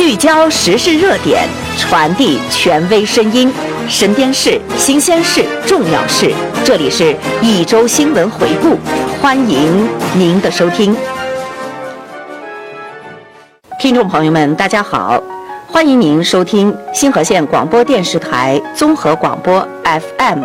聚焦时事热点，传递权威声音，身边事、新鲜事、重要事，这里是一周新闻回顾，欢迎您的收听。听众朋友们，大家好，欢迎您收听新河县广播电视台综合广播 FM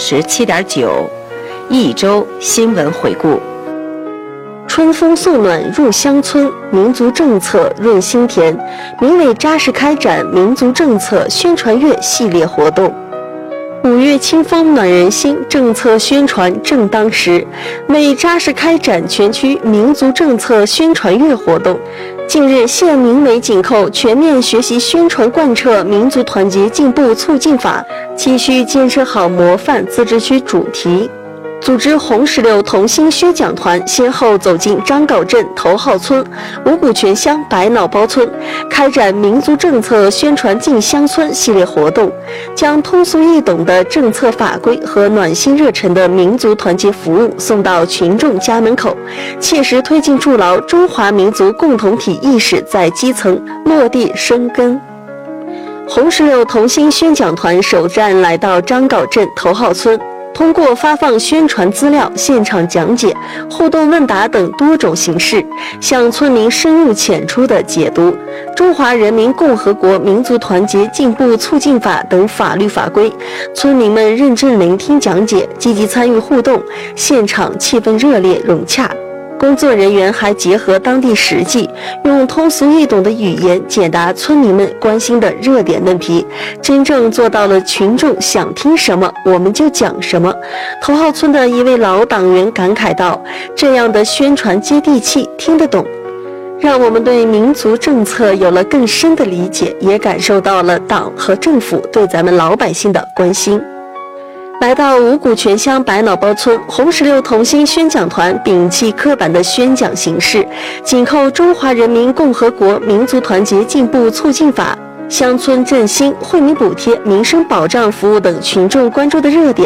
87.9，一周新闻回顾。 春风送暖入乡村，民族政策润心田。民委扎实开展民族政策宣传月系列活动。5月清风暖人心，政策宣传正当时。为扎实开展全区民族政策宣传月活动，近日县民委紧扣全面学习宣传贯彻民族团结进步促进法，继续建设好模范自治区主题，组织红石榴同心宣讲团先后走进张镐镇头号村、五股泉乡百脑包村，开展民族政策宣传进乡村系列活动，将通俗易懂的政策法规和暖心热忱的民族团结服务送到群众家门口，切实推进筑牢中华民族共同体意识在基层落地生根。红石榴同心宣讲团首站来到张镐镇头号村，通过发放宣传资料、现场讲解、互动问答等多种形式，向村民深入浅出地解读《中华人民共和国民族团结进步促进法》等法律法规。村民们认真聆听讲解，积极参与互动，现场气氛热烈融洽。工作人员还结合当地实际，用通俗易懂的语言解答村民们关心的热点问题，真正做到了群众想听什么我们就讲什么。头号村的一位老党员感慨道：“这样的宣传接地气，听得懂，让我们对民族政策有了更深的理解，也感受到了党和政府对咱们老百姓的关心。”来到五股泉乡百脑包村，红石榴同心宣讲团摒弃刻板的宣讲形式，紧扣《中华人民共和国民族团结进步促进法》、乡村振兴、惠民补贴、民生保障服务等群众关注的热点，